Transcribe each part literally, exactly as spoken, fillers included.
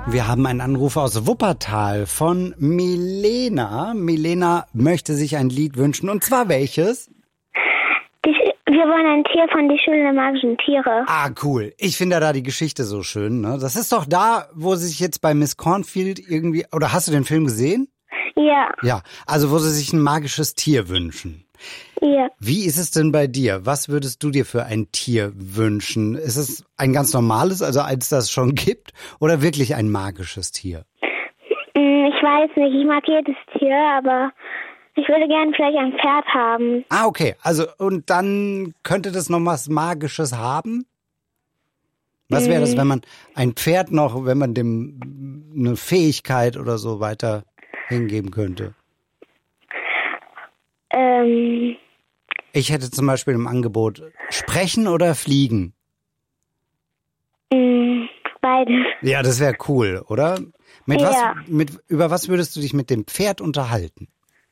Wir haben einen Anruf aus Wuppertal von Milena. Milena möchte sich ein Lied wünschen. Und zwar welches? Die, wir wollen ein Tier von die Schule der magischen Tiere. Ah, cool. Ich finde da die Geschichte so schön. Ne? Das ist doch da, wo sie sich jetzt bei Miss Cornfield irgendwie... Oder hast du den Film gesehen? Ja. Ja, also wo sie sich ein magisches Tier wünschen. Ja. Wie ist es denn bei dir? Was würdest du dir für ein Tier wünschen? Ist es ein ganz normales, also eins, das es schon gibt, oder wirklich ein magisches Tier? Ich weiß nicht, ich mag jedes Tier, aber ich würde gerne vielleicht ein Pferd haben. Ah, okay. Also, und dann könnte das noch was Magisches haben? Was wäre das, wenn man ein Pferd noch, wenn man dem eine Fähigkeit oder so weiter hingeben könnte? Ähm... Ich hätte zum Beispiel im Angebot sprechen oder fliegen. Beides. Ja, das wäre cool, oder? Mit ja. was, mit, über was würdest du dich mit dem Pferd unterhalten?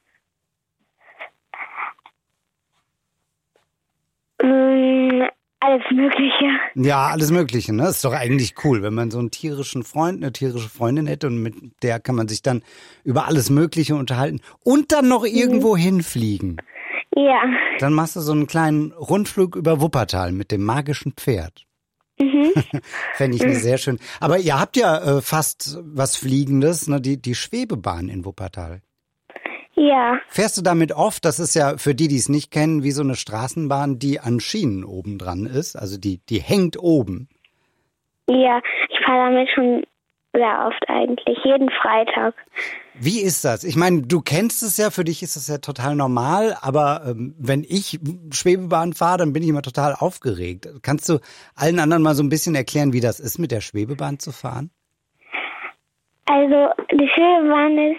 Ähm, alles Mögliche. Ja, alles Mögliche, ne? Ist doch eigentlich cool, wenn man so einen tierischen Freund, eine tierische Freundin hätte und mit der kann man sich dann über alles Mögliche unterhalten und dann noch irgendwo mhm. hinfliegen. Ja. Dann machst du so einen kleinen Rundflug über Wuppertal mit dem magischen Pferd. Mhm. Fände ich eine sehr schön. Aber ihr habt ja äh, fast was Fliegendes, ne? Die, die Schwebebahn in Wuppertal. Ja. Fährst du damit oft? Das ist ja für die, die es nicht kennen, wie so eine Straßenbahn, die an Schienen oben dran ist. Also die, die hängt oben. Ja, ich fahre damit schon sehr oft eigentlich, jeden Freitag. Wie ist das? Ich meine, du kennst es ja, für dich ist das ja total normal, aber ähm, wenn ich Schwebebahn fahre, dann bin ich immer total aufgeregt. Kannst du allen anderen mal so ein bisschen erklären, wie das ist, mit der Schwebebahn zu fahren? Also, die Schwebebahn ist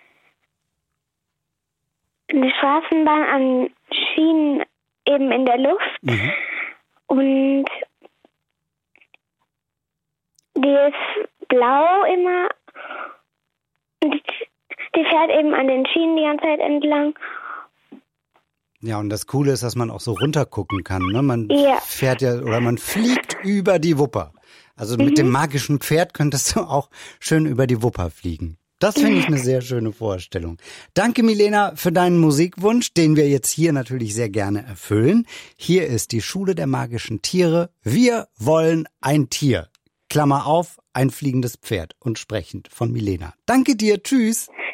eine Straßenbahn an Schienen eben in der Luft. Mhm. Und die ist blau immer. Und die, die fährt eben an den Schienen die ganze Zeit entlang. Ja, und das Coole ist, dass man auch so runtergucken kann. Ne? Man ja. fährt ja oder man fliegt über die Wupper. Also mit mhm. dem magischen Pferd könntest du auch schön über die Wupper fliegen. Das finde ich eine sehr schöne Vorstellung. Danke, Milena, für deinen Musikwunsch, den wir jetzt hier natürlich sehr gerne erfüllen. Hier ist die Schule der magischen Tiere. Wir wollen ein Tier. Klammer auf, ein fliegendes Pferd und sprechend von Milena. Danke dir, tschüss.